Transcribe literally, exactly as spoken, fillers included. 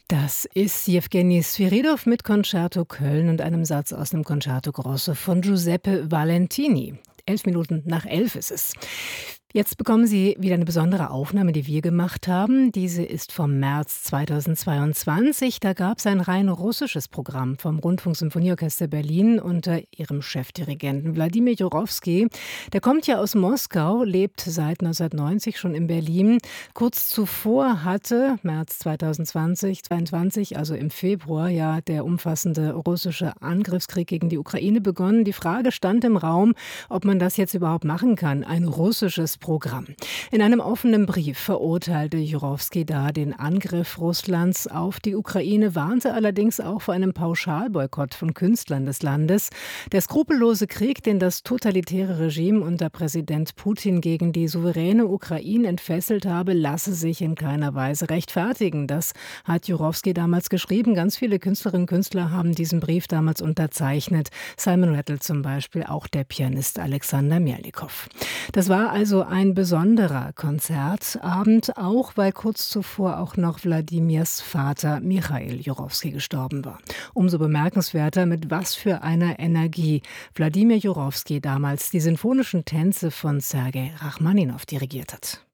Das ist Jewgeni Swiridov mit Concerto Köln und einem Satz aus dem Concerto Grosso von Giuseppe Valentini. Elf Minuten nach elf ist es. Jetzt bekommen Sie wieder eine besondere Aufnahme, die wir gemacht haben. Diese ist vom März zweitausendzweiundzwanzig. Da gab es ein rein russisches Programm vom Rundfunksymphonieorchester Berlin unter ihrem Chefdirigenten Wladimir Jurowski. Der kommt ja aus Moskau, lebt seit neunzehnhundertneunzig schon in Berlin. Kurz zuvor hatte, März zweitausendzwanzig, zweiundzwanzig, also im Februar, ja der umfassende russische Angriffskrieg gegen die Ukraine begonnen. Die Frage stand im Raum, ob man das jetzt überhaupt machen kann, ein russisches Programm. In einem offenen Brief verurteilte Jurowski da den Angriff Russlands auf die Ukraine, warnte allerdings auch vor einem Pauschalboykott von Künstlern des Landes. Der skrupellose Krieg, den das totalitäre Regime unter Präsident Putin gegen die souveräne Ukraine entfesselt habe, lasse sich in keiner Weise rechtfertigen. Das hat Jurowski damals geschrieben. Ganz viele Künstlerinnen und Künstler haben diesen Brief damals unterzeichnet. Simon Rattle zum Beispiel, auch der Pianist Alexander Melnikow. Das war also ein besonderer Konzertabend, auch weil kurz zuvor auch noch Wladimirs Vater Michail Jurowski gestorben war. Umso bemerkenswerter, mit was für einer Energie Wladimir Jurowski damals die sinfonischen Tänze von Sergei Rachmaninow dirigiert hat.